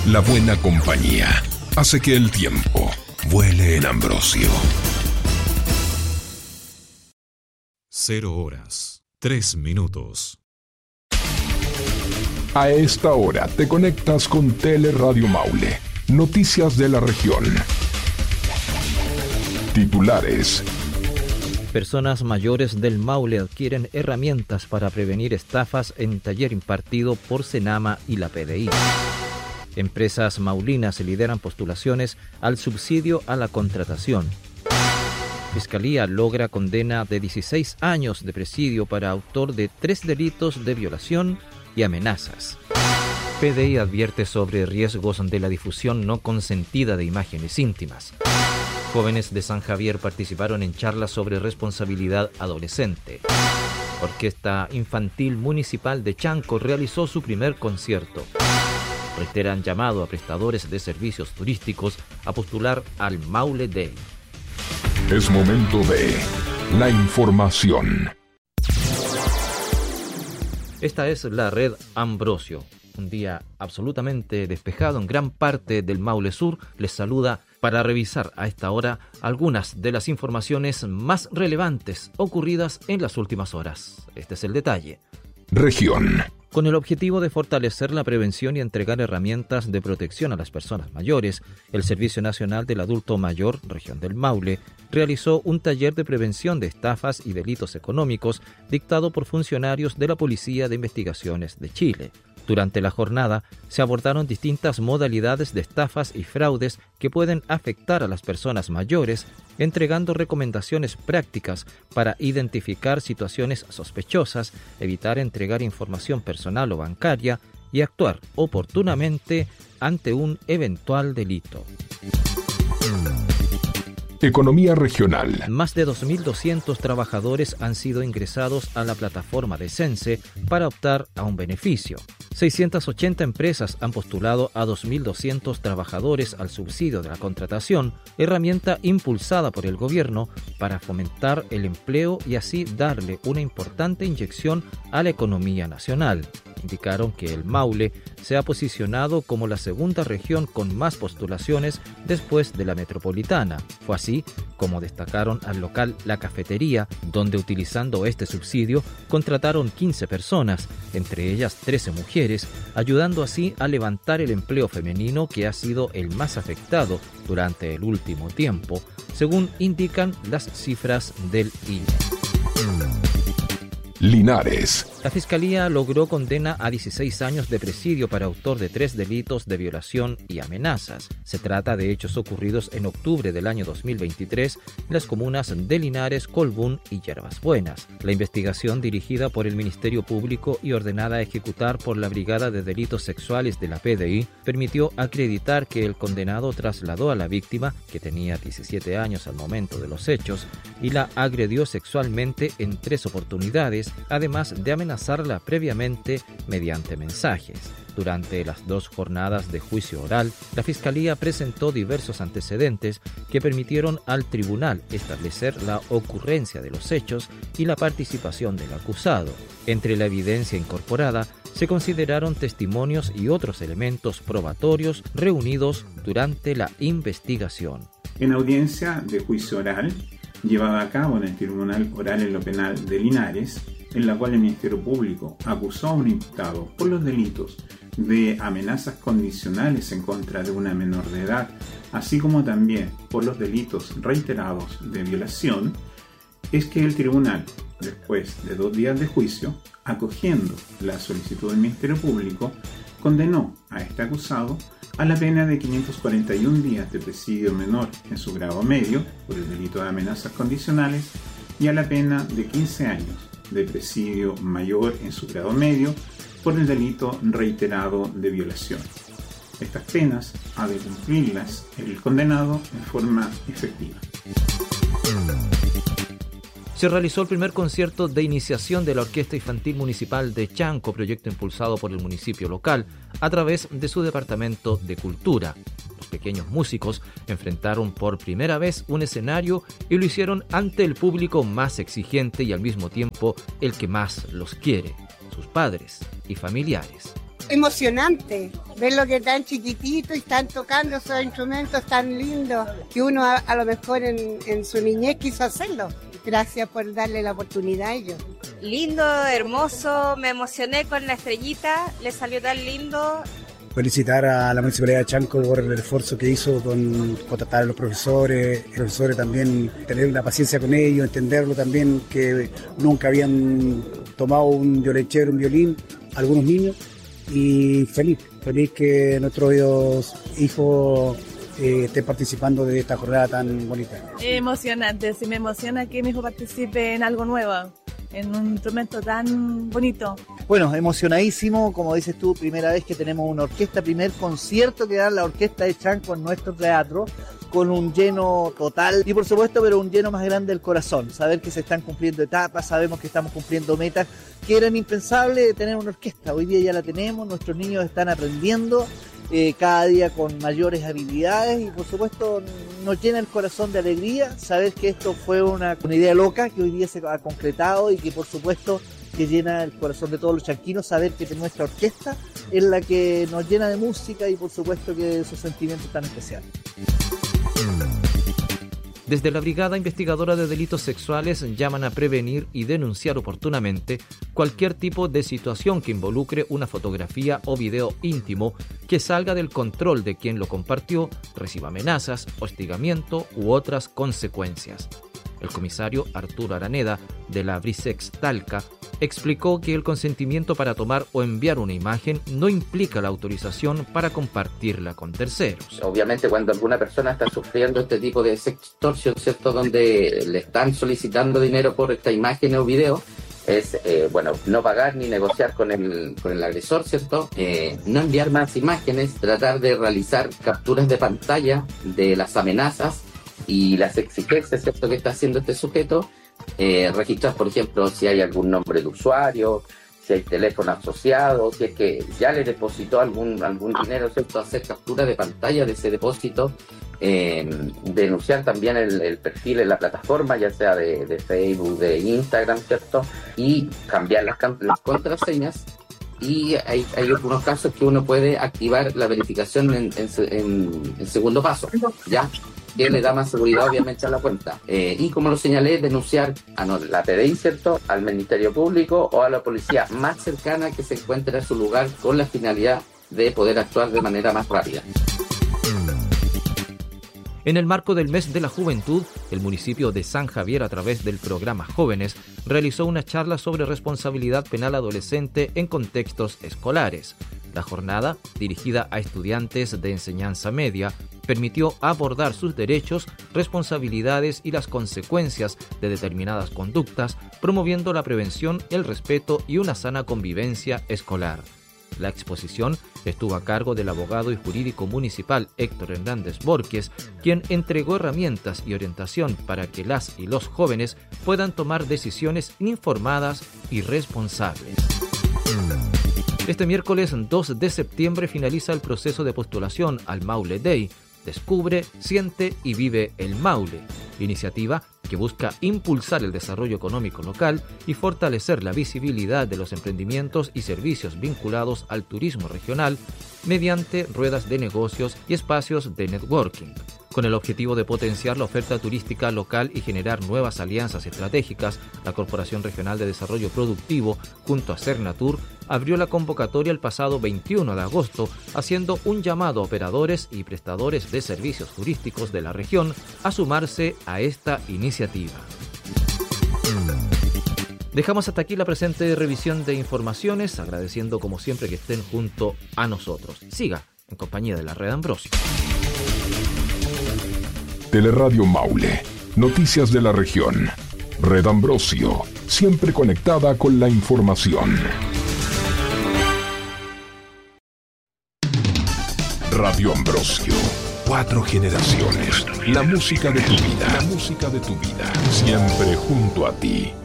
La buena compañía hace que el tiempo vuele en Ambrosio. 0:03. A esta hora te conectas con Teleradio Maule. Noticias de la región. Titulares. Personas mayores del Maule adquieren herramientas para prevenir estafas en taller impartido por Senama y la PDI. Empresas maulinas lideran postulaciones al subsidio a la contratación. Fiscalía logra condena de 16 años de presidio para autor de 3 delitos de violación y amenazas. PDI advierte sobre riesgos de la difusión no consentida de imágenes íntimas. Jóvenes de San Javier participaron en charlas sobre responsabilidad adolescente. Orquesta Infantil Municipal de Chanco realizó su primer concierto. Reiteran llamado a prestadores de servicios turísticos a postular al Maule Day. Es momento de la información. Esta es la red Ambrosio. Un día absolutamente despejado en gran parte del Maule Sur. Les saluda para revisar a esta hora algunas de las informaciones más relevantes ocurridas en las últimas horas. Este es el detalle. Región. Con el objetivo de fortalecer la prevención y entregar herramientas de protección a las personas mayores, el Servicio Nacional del Adulto Mayor, Región del Maule, realizó un taller de prevención de estafas y delitos económicos dictado por funcionarios de la Policía de Investigaciones de Chile. Durante la jornada se abordaron distintas modalidades de estafas y fraudes que pueden afectar a las personas mayores, entregando recomendaciones prácticas para identificar situaciones sospechosas, evitar entregar información personal o bancaria y actuar oportunamente ante un eventual delito. Economía regional. Más de 2.200 trabajadores han sido ingresados a la plataforma de Cense para optar a un beneficio. 680 empresas han postulado a 2.200 trabajadores al subsidio de la contratación, herramienta impulsada por el gobierno para fomentar el empleo y así darle una importante inyección a la economía nacional. Indicaron que el Maule se ha posicionado como la segunda región con más postulaciones después de la metropolitana. Fue así como destacaron al local La Cafetería, donde utilizando este subsidio contrataron 15 personas, entre ellas 13 mujeres, ayudando así a levantar el empleo femenino que ha sido el más afectado durante el último tiempo, según indican las cifras del INE. Linares. La Fiscalía logró condena a 16 años de presidio para autor de 3 delitos de violación y amenazas. Se trata de hechos ocurridos en octubre del año 2023 en las comunas de Linares, Colbún y Yerbas Buenas. La investigación, dirigida por el Ministerio Público y ordenada a ejecutar por la Brigada de Delitos Sexuales de la PDI, permitió acreditar que el condenado trasladó a la víctima, que tenía 17 años al momento de los hechos, y la agredió sexualmente en 3 oportunidades, además de amenazarla previamente mediante mensajes. Durante las 2 jornadas de juicio oral, la Fiscalía presentó diversos antecedentes que permitieron al tribunal establecer la ocurrencia de los hechos y la participación del acusado. Entre la evidencia incorporada, se consideraron testimonios y otros elementos probatorios reunidos durante la investigación. En audiencia de juicio oral, llevada a cabo en el Tribunal Oral en lo Penal de Linares, en la cual el Ministerio Público acusó a un imputado por los delitos de amenazas condicionales en contra de una menor de edad, así como también por los delitos reiterados de violación, es que el tribunal, después de 2 días de juicio, acogiendo la solicitud del Ministerio Público, condenó a este acusado a la pena de 541 días de presidio menor en su grado medio por el delito de amenazas condicionales y a la pena de 15 años de presidio mayor en su grado medio por el delito reiterado de violación. Estas penas ha de cumplirlas el condenado en forma efectiva. Se realizó el primer concierto de iniciación de la Orquesta Infantil Municipal de Chanco, proyecto impulsado por el municipio local a través de su Departamento de Cultura. Los pequeños músicos enfrentaron por primera vez un escenario y lo hicieron ante el público más exigente y al mismo tiempo el que más los quiere, sus padres y familiares. emocionante verlo que tan chiquitito y están tocando esos instrumentos tan lindos que uno a lo mejor en su niñez quiso hacerlo. Gracias por darle la oportunidad a ellos. Lindo, hermoso, me emocioné con la estrellita, le salió tan lindo. Felicitar a la Municipalidad de Chanco por el esfuerzo que hizo con contratar a los profesores también tener la paciencia con ellos, entenderlo también que nunca habían tomado un violonchelo, un violín, algunos niños, y feliz que nuestros hijos estén participando de esta jornada tan bonita. Emocionante, sí me emociona que mi hijo participe en algo nuevo, en un instrumento tan bonito. Bueno, emocionadísimo, como dices tú, primera vez que tenemos una orquesta, primer concierto que da la Orquesta de Chanco en nuestro teatro, con un lleno total y por supuesto, pero un lleno más grande del corazón, saber que se están cumpliendo etapas, sabemos que estamos cumpliendo metas que eran impensables de tener una orquesta, hoy día ya la tenemos, nuestros niños están aprendiendo cada día con mayores habilidades y por supuesto nos llena el corazón de alegría saber que esto fue una idea loca que hoy día se ha concretado y que por supuesto que llena el corazón de todos los chanquinos saber que nuestra orquesta es la que nos llena de música y por supuesto que de esos sentimientos tan especiales. Desde la Brigada Investigadora de Delitos Sexuales llaman a prevenir y denunciar oportunamente cualquier tipo de situación que involucre una fotografía o video íntimo que salga del control de quien lo compartió, reciba amenazas, hostigamiento u otras consecuencias. El comisario Arturo Araneda, de la Brisex Talca, explicó que el consentimiento para tomar o enviar una imagen no implica la autorización para compartirla con terceros. Obviamente cuando alguna persona está sufriendo este tipo de sextorsión, ¿cierto?, donde le están solicitando dinero por esta imagen o video, es no pagar ni negociar con el agresor, ¿cierto? No enviar más imágenes, tratar de realizar capturas de pantalla de las amenazas y las exigencias, ¿cierto?, que está haciendo este sujeto, registrar, por ejemplo, si hay algún nombre de usuario, si hay teléfono asociado, si es que ya le depositó algún dinero, ¿cierto?, hacer captura de pantalla de ese depósito, denunciar también el perfil en la plataforma, ya sea de Facebook, de Instagram, ¿cierto?, y cambiar las contraseñas. Y hay algunos casos que uno puede activar la verificación en segundo paso, ¿ya?, que le da más seguridad obviamente a la cuenta. Y como lo señalé, denunciar a la PDI, ¿cierto?, al Ministerio Público o a la policía más cercana que se encuentre en su lugar con la finalidad de poder actuar de manera más rápida. En el marco del Mes de la Juventud, el municipio de San Javier, a través del programa Jóvenes, realizó una charla sobre responsabilidad penal adolescente en contextos escolares. La jornada, dirigida a estudiantes de enseñanza media, permitió abordar sus derechos, responsabilidades y las consecuencias de determinadas conductas, promoviendo la prevención, el respeto y una sana convivencia escolar. La exposición estuvo a cargo del abogado y jurídico municipal Héctor Hernández Borges, quien entregó herramientas y orientación para que las y los jóvenes puedan tomar decisiones informadas y responsables. Este miércoles 2 de septiembre finaliza el proceso de postulación al Maule Day. Descubre, siente y vive el Maule, iniciativa que busca impulsar el desarrollo económico local y fortalecer la visibilidad de los emprendimientos y servicios vinculados al turismo regional mediante ruedas de negocios y espacios de networking. Con el objetivo de potenciar la oferta turística local y generar nuevas alianzas estratégicas, la Corporación Regional de Desarrollo Productivo, junto a Cernatur, abrió la convocatoria el pasado 21 de agosto, haciendo un llamado a operadores y prestadores de servicios turísticos de la región a sumarse a esta iniciativa. Dejamos hasta aquí la presente revisión de informaciones, agradeciendo como siempre que estén junto a nosotros. Siga en compañía de la Red Ambrosio. Teleradio Maule, noticias de la región. Red Ambrosio, siempre conectada con la información. Radio Ambrosio, 4 generaciones. La música de tu vida. La música de tu vida. Siempre junto a ti.